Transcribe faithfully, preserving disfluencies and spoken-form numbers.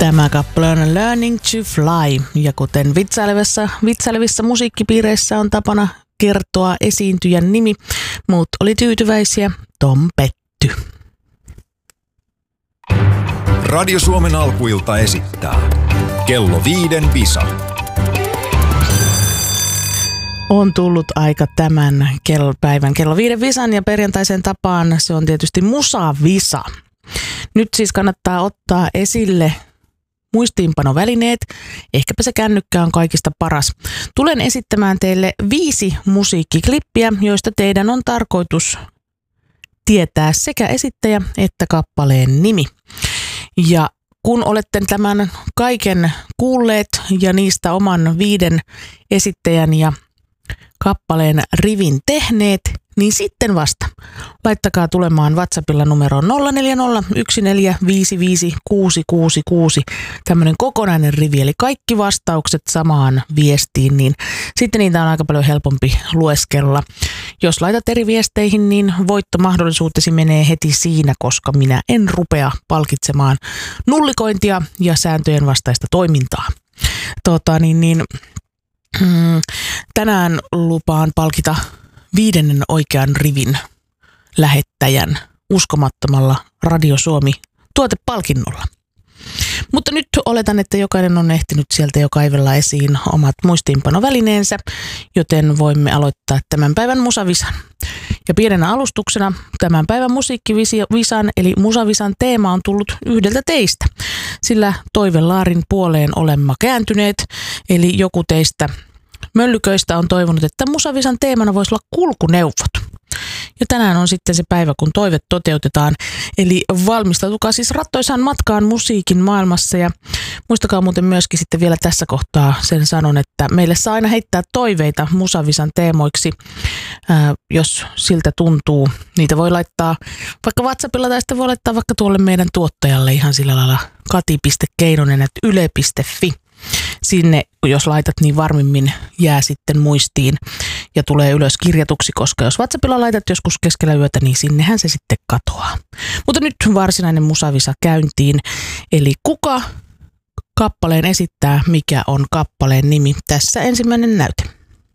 Tämä kappale on Learning to Fly, ja kuten vitsailevissa, vitsailevissa musiikkipiireissä on tapana kertoa esiintyjän nimi, muut oli tyytyväisiä, Tom petty. Radio Suomen alkuilta esittää Kello viiden visa. On tullut aika tämän kello, päivän kello viiden visan ja perjantaisen tapaan se on tietysti musavisa. Nyt siis kannattaa ottaa esille muistiinpanovälineet, ehkäpä se kännykkä on kaikista paras. Tulen esittämään teille viisi musiikkiklippiä, joista teidän on tarkoitus tietää sekä esittäjä että kappaleen nimi. Ja kun olette tämän kaiken kuulleet ja niistä oman viiden esittäjän ja kappaleen rivin tehneet, niin sitten vasta laittakaa tulemaan WhatsAppilla numeroon nolla neljä nolla yksi neljä viisi viisi kuusi kuusi kuusi, tämmöinen kokonainen rivi, eli kaikki vastaukset samaan viestiin, niin sitten niitä on aika paljon helpompi lueskella. Jos laitat eri viesteihin, niin voittomahdollisuutesi menee heti siinä, koska minä en rupea palkitsemaan nullikointia ja sääntöjen vastaista toimintaa. Tota, niin, niin, mm, tänään lupaan palkita viidennen oikean rivin lähettäjän uskomattomalla Radio Suomi tuotepalkinnolla. Mutta nyt oletan, että jokainen on ehtinyt sieltä jo kaivella esiin omat muistiinpanovälineensä, joten voimme aloittaa tämän päivän musavisan. Ja pienenä alustuksena tämän päivän musiikkivisan eli musavisan teema on tullut yhdeltä teistä, sillä toivelaarin puoleen olemme kääntyneet, eli joku teistä möllyköistä on toivonut, että musavisan teemana voisi olla kulkuneuvot. Ja tänään on sitten se päivä, kun toive toteutetaan. Eli valmistautukaa siis rattoisaan matkaan musiikin maailmassa. Ja muistakaa muuten myöskin sitten vielä tässä kohtaa sen sanon, että meille saa aina heittää toiveita musavisan teemoiksi, ää, jos siltä tuntuu. Niitä voi laittaa vaikka WhatsAppilla tai sitten voi laittaa vaikka tuolle meidän tuottajalle ihan sillä lailla kati piste keinonen ät yle piste fi. Sinne, jos laitat, niin varmimmin jää sitten muistiin ja tulee ylös kirjatuksi, koska jos WhatsAppilla laitat joskus keskellä yötä, niin sinnehän se sitten katoaa. Mutta nyt varsinainen musavisa käyntiin. Eli kuka kappaleen esittää, mikä on kappaleen nimi? Tässä ensimmäinen näyte.